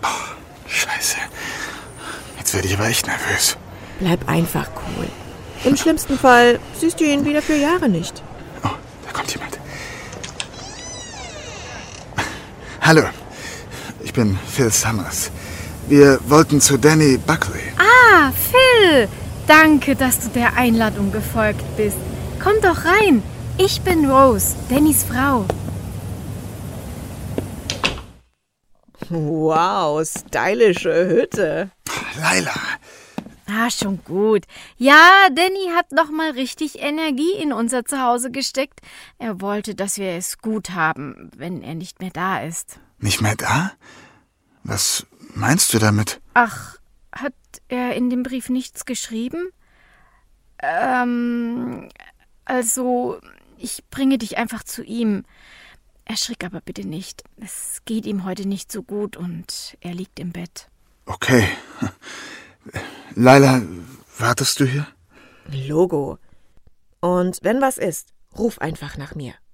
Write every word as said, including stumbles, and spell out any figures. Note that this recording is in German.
Scheiße. Jetzt werde ich aber echt nervös. Bleib einfach cool. Im schlimmsten Fall siehst du ihn wieder für Jahre nicht. Oh, da kommt jemand. Hallo, ich bin Phil Summers. Wir wollten zu Danny Buckley. Ah, Phil! Danke, dass du der Einladung gefolgt bist. Komm doch rein. Ich bin Rose, Dannys Frau. Wow, stylische Hütte. Laila. Ah, schon gut. Ja, Danny hat noch mal richtig Energie in unser Zuhause gesteckt. Er wollte, dass wir es gut haben, wenn er nicht mehr da ist. Nicht mehr da? Was meinst du damit? Ach, hat er in dem Brief nichts geschrieben? Ähm, also, ich bringe dich einfach zu ihm. Erschrick aber bitte nicht. Es geht ihm heute nicht so gut und er liegt im Bett. Okay. Laila, wartest du hier? Logo. Und wenn was ist, ruf einfach nach mir.